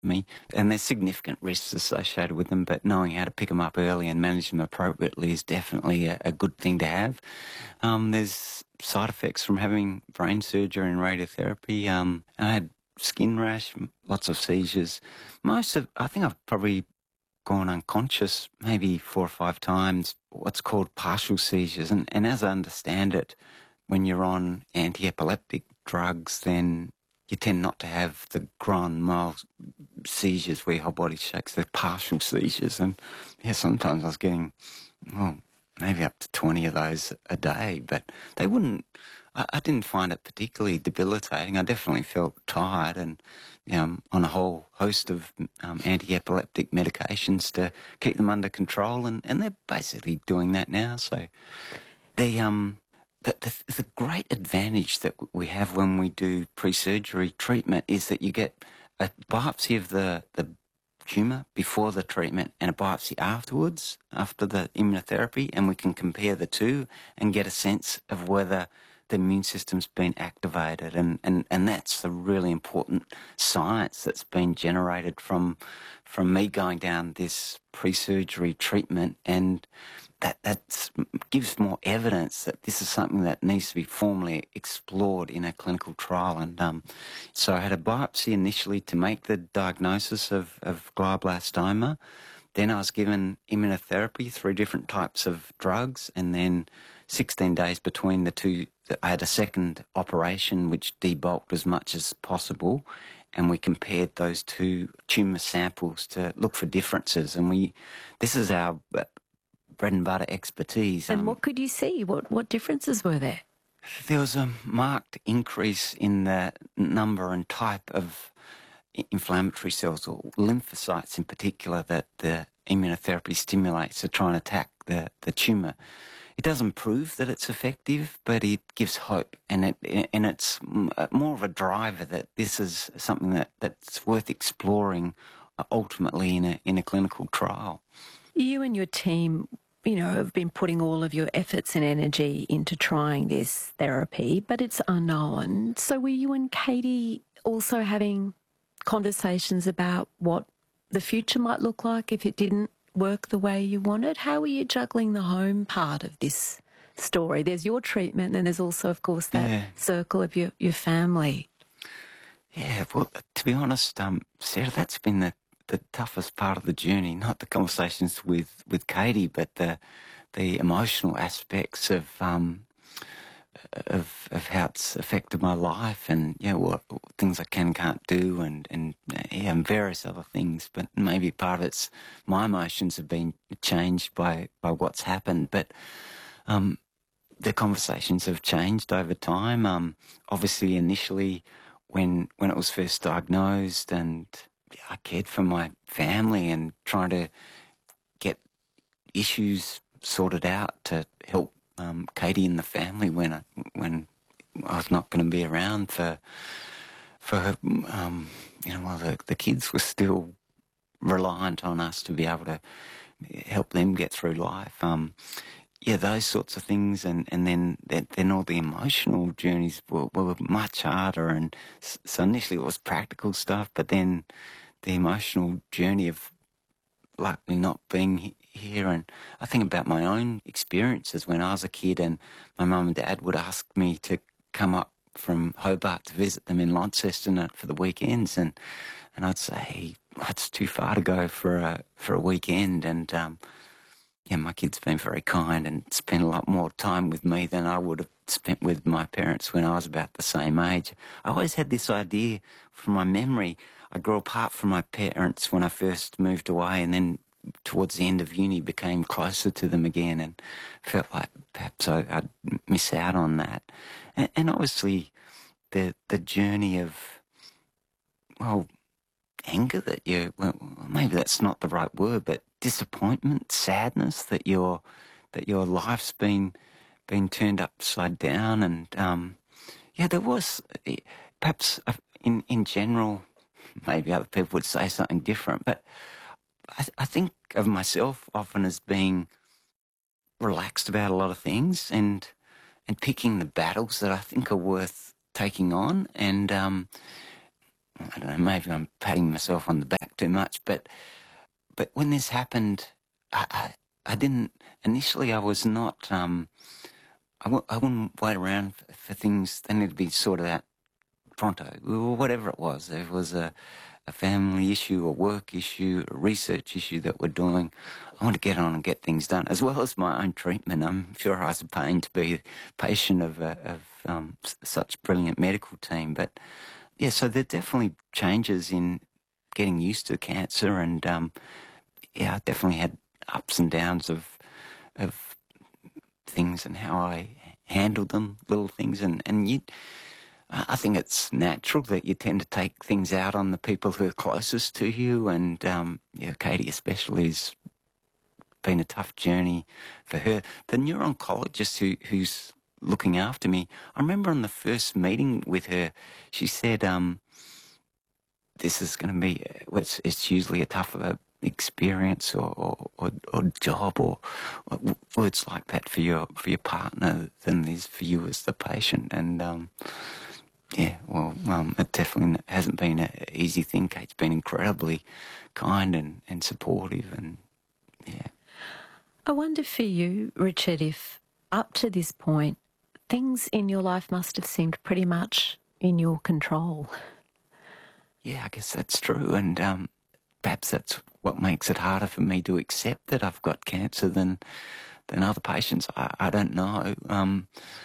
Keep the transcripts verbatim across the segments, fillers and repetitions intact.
me. And there's significant risks associated with them, but knowing how to pick them up early and manage them appropriately is definitely a, a good thing to have. Um, there's side effects from having brain surgery and radiotherapy. Um, I had skin rash, lots of seizures. Most of, I think I've probably gone unconscious maybe four or five times, what's called partial seizures. And, and as I understand it, when you're on anti-epileptic drugs, then you tend not to have the grand mal seizures where your whole body shakes. They're partial seizures. And yeah, sometimes I was getting, well, maybe up to twenty of those a day, but they wouldn't, I, I didn't find it particularly debilitating. I definitely felt tired and, you know, on a whole host of um, anti-epileptic medications to keep them under control, and, and they're basically doing that now. So the, um, the, the, the great advantage that we have when we do pre-surgery treatment is that you get a biopsy of the, the tumour before the treatment and a biopsy afterwards, after the immunotherapy, and we can compare the two and get a sense of whether the immune system's been activated. And, and, and that's the really important science that's been generated from from me going down this pre-surgery treatment, and that that's, gives more evidence that this is something that needs to be formally explored in a clinical trial. And um, so I had a biopsy initially to make the diagnosis of, of glioblastoma. Then I was given immunotherapy, three different types of drugs, and then sixteen days between the two, I had a second operation which debulked as much as possible, and we compared those two tumour samples to look for differences. And we, this is our bread and butter expertise. And um, what could you see? What what differences were there? There was a marked increase in the number and type of inflammatory cells, or lymphocytes in particular, that the immunotherapy stimulates to try and attack the, the tumour. It doesn't prove that it's effective, but it gives hope, and it and it's more of a driver that this is something that, that's worth exploring ultimately in a in a clinical trial. You and your team, you know, have been putting all of your efforts and energy into trying this therapy, but it's unknown. So were you and Katie also having conversations about what the future might look like if it didn't work the way you wanted? How were you juggling the home part of this story? There's your treatment, and there's also, of course, that Yeah. circle of your, your family. Yeah, well, to be honest, um, Sarah, that's been the, the toughest part of the journey, not the conversations with, with Katie, but the the emotional aspects of um, of of how it's affected my life, and yeah, what things I can and can't do, and and yeah, and various other things. But maybe part of it's my emotions have been changed by by what's happened. But um, the conversations have changed over time. Um, obviously, initially, when when it was first diagnosed, and yeah, I cared for my family and trying to get issues sorted out to help Um, Katie and the family when I, when I was not going to be around for for um, you know, while the, the kids were still reliant on us to be able to help them get through life. Um, yeah, those sorts of things, and, and then then all the emotional journeys were, were much harder. And so initially it was practical stuff, but then the emotional journey of likely not being here. And I think about my own experiences when I was a kid, and my mum and dad would ask me to come up from Hobart to visit them in Launceston for the weekends, and and I'd say, well, it's too far to go for a for a weekend. And um, yeah, my kid's been very kind and spent a lot more time with me than I would have spent with my parents when I was about the same age. I always had this idea from my memory. I grew apart from my parents when I first moved away, and then towards the end of uni became closer to them again, and felt like perhaps I, I'd miss out on that. And, and obviously the the journey of, well, anger that you, well, maybe that's not the right word, but disappointment, sadness that your that your life's been been turned upside down. And um, yeah, there was perhaps in in general, maybe other people would say something different, but I, th- I think of myself often as being relaxed about a lot of things, and and picking the battles that I think are worth taking on. And um, I don't know, maybe I'm patting myself on the back too much, but but when this happened, I I, I didn't initially. I was not. Um, I w- I wouldn't wait around for, for things. They need to be sorted out pronto, or whatever it was. There was a a family issue, a work issue, a research issue that we're doing. I want to get on and get things done, as well as my own treatment. I'm sure I was a pain to be a patient of, a, of um, s- such a brilliant medical team. But, yeah, so there are definitely changes in getting used to cancer. And, um, yeah, I definitely had ups and downs of of things and how I handled them, little things. And, and you I think it's natural that you tend to take things out on the people who are closest to you, and um, yeah, Katie especially has been a tough journey for her. The neuro-oncologist who, who's looking after me, I remember on the first meeting with her, she said, um, "This is going to be well, it's, it's usually a tougher experience or or, or, or job or, or words like that for your for your partner than it is for you as the patient." And um, Yeah, well, um, it definitely hasn't been an easy thing. Kate's been incredibly kind and, and supportive, and yeah. I wonder for you, Richard, if up to this point, things in your life must have seemed pretty much in your control. Yeah, I guess that's true, and um, perhaps that's what makes it harder for me to accept that I've got cancer than than other patients. I, I don't know. Um,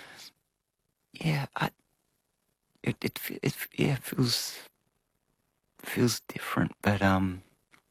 yeah, I, it, it it yeah it feels feels different, but um,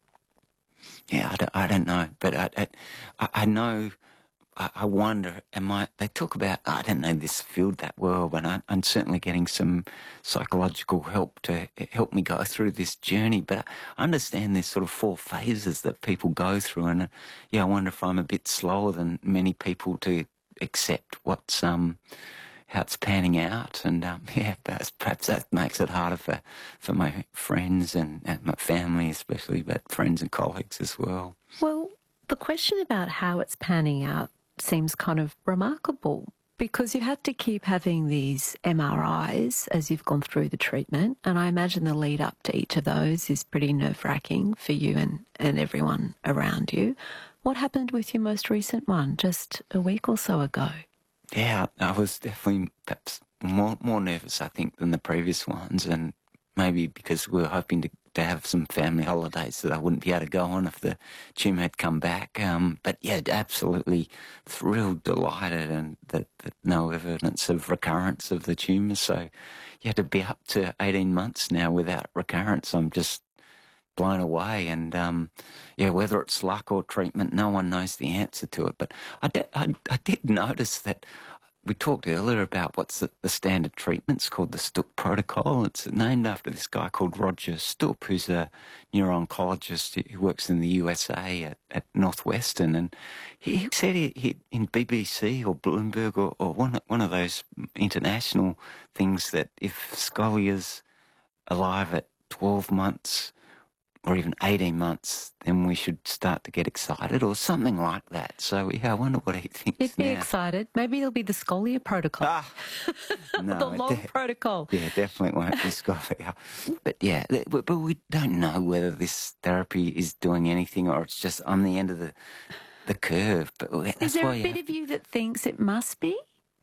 yeah, I don't, I don't know, but I I, I know. I, I wonder, am I, they talk about, I don't know this field that well, but I, I'm certainly getting some psychological help to help me go through this journey. But I understand there's sort of four phases that people go through. And uh, yeah, I wonder if I'm a bit slower than many people to accept what's, um, how it's panning out. And um, yeah, perhaps, perhaps that makes it harder for, for my friends and, and my family especially, but friends and colleagues as well. Well, the question about how it's panning out seems kind of remarkable because you've had to keep having these M R Is as you've gone through the treatment. And I imagine the lead up to each of those is pretty nerve wracking for you and, and everyone around you. What happened with your most recent one just a week or so ago? Yeah, I was definitely perhaps more more nervous, I think, than the previous ones, and maybe because we were hoping to, to have some family holidays that I wouldn't be able to go on if the tumour had come back. Um, but yeah, absolutely thrilled, delighted, and that, that no evidence of recurrence of the tumour. So yeah, to be up to eighteen months now without recurrence, I'm just blown away. And um, yeah, whether it's luck or treatment, no one knows the answer to it. But I did, I, I did notice that we talked earlier about what's the, the standard treatment's called the Stupp protocol. It's named after this guy called Roger Stupp, who's a neuro-oncologist who works in the U S A at, at Northwestern. And he, he said he, he, in B B C or Bloomberg or, or one, one of those international things that if Scolia's alive at twelve months or even eighteen months, then we should start to get excited or something like that. So, yeah, I wonder what he thinks You'd be now. excited. Maybe it'll be the Scolia protocol. Ah, no, the long de- protocol. Yeah, definitely won't be Scolia. But yeah, th- but, but we don't know whether this therapy is doing anything or it's just on the end of the the curve. But that's Is there why a you bit have of you that thinks it must be?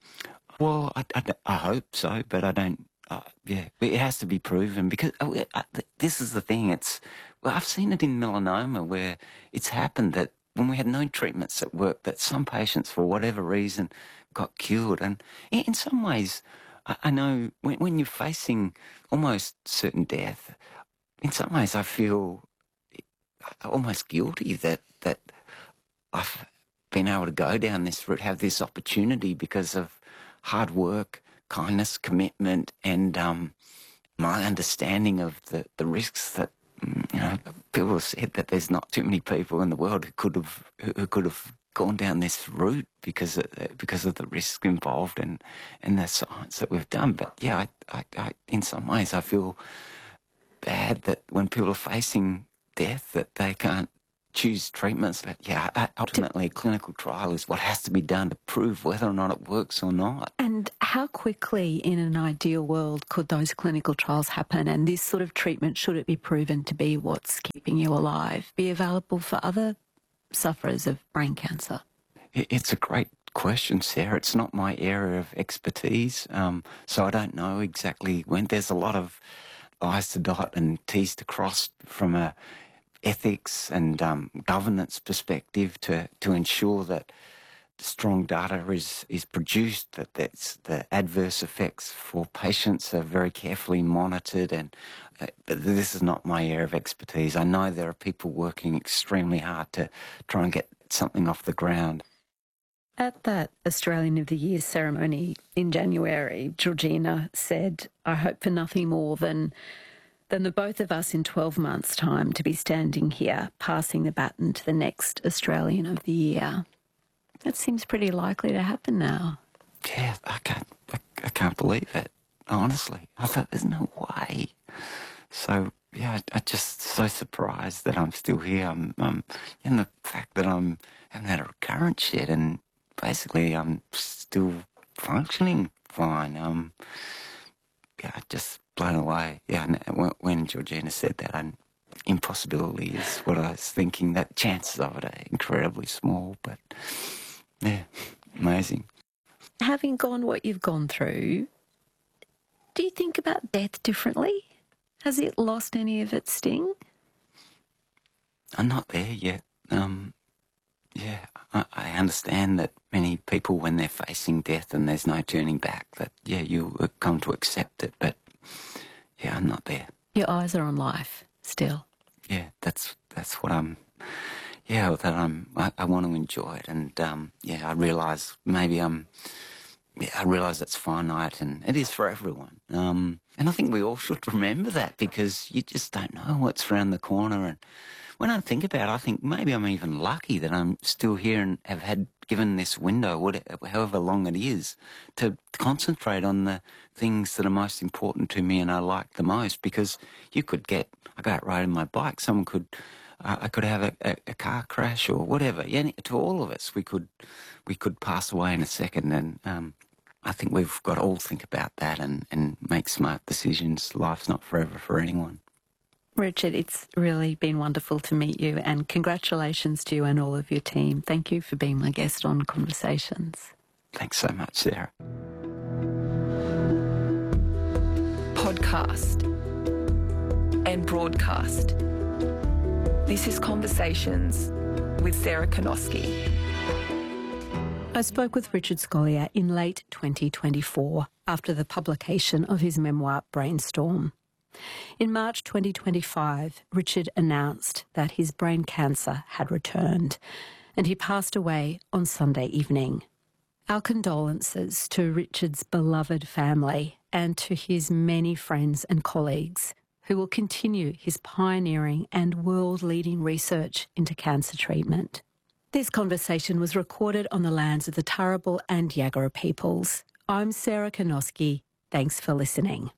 Well, I, I, I hope so, but I don't. Uh, yeah, it has to be proven because oh, yeah, I, this is the thing. It's well, I've seen it in melanoma where it's happened that when we had no treatments that worked, that some patients, for whatever reason, got cured. And in, in some ways, I, I know when, when you're facing almost certain death, in some ways, I feel almost guilty that that I've been able to go down this route, have this opportunity because of hard work, kindness, commitment, and um, my understanding of the, the risks that, mm, you know, people have said that there's not too many people in the world who could have who, who could have gone down this route because of, because of the risk involved and, and the science that we've done. But yeah, I, I, I, in some ways I feel bad that when people are facing death that they can't choose treatments. But yeah, uh, ultimately, a clinical trial is what has to be done to prove whether or not it works or not. And how quickly, in an ideal world, could those clinical trials happen? And this sort of treatment, should it be proven to be what's keeping you alive, be available for other sufferers of brain cancer? It's a great question, Sarah. It's not my area of expertise, um, so I don't know exactly when. There's a lot of I's to dot and T's to cross from a ethics and um, governance perspective to, to ensure that strong data is, is produced, that that's, the adverse effects for patients are very carefully monitored. And uh, but this is not my area of expertise. I know there are people working extremely hard to try and get something off the ground. At that Australian of the Year ceremony in January, Georgina said, "I hope for nothing more than than the both of us in twelve months' time to be standing here passing the baton to the next Australian of the Year." That seems pretty likely to happen now. Yeah, I can't, I, I can't believe it, honestly. I thought, there's no way. So, yeah, I, I'm just so surprised that I'm still here. I'm, um, and the fact that I'm haven't had a recurrence yet, and basically I'm still functioning fine. Um, yeah, just blown away. Yeah, and when Georgina said that, I, impossibility is what I was thinking. That chances of it are incredibly small, but yeah, amazing. Having gone what you've gone through, do you think about death differently? Has it lost any of its sting? I'm not there yet. Um, yeah, I, I understand that many people, when they're facing death and there's no turning back, that, yeah, you come to accept it, but yeah, I'm not there. Your eyes are on life still. Yeah, that's that's what I'm, yeah, that I'm, I, I want to enjoy it. And, um, yeah, I realise maybe I'm, yeah, I realise it's finite, and it is for everyone. Um, and I think we all should remember that, because you just don't know what's around the corner. And when I think about it, I think maybe I'm even lucky that I'm still here and have had given this window, whatever, however long it is, to concentrate on the things that are most important to me and I like the most. Because you could get, I go out riding my bike, someone could, uh, I could have a, a, a car crash or whatever. Yeah, to all of us, we could, we could pass away in a second. And um, I think we've got to all think about that and, and make smart decisions. Life's not forever for anyone. Richard, it's really been wonderful to meet you, and congratulations to you and all of your team. Thank you for being my guest on Conversations. Thanks so much, Sarah. Podcast and broadcast. This is Conversations with Sarah Kanoski. I spoke with Richard Scolyer in late twenty twenty-four after the publication of his memoir Brainstorm. In March twenty twenty-five, Richard announced that his brain cancer had returned, and he passed away on Sunday evening. Our condolences to Richard's beloved family and to his many friends and colleagues who will continue his pioneering and world-leading research into cancer treatment. This conversation was recorded on the lands of the Turrbal and Yagara peoples. I'm Sarah Kanoski. Thanks for listening.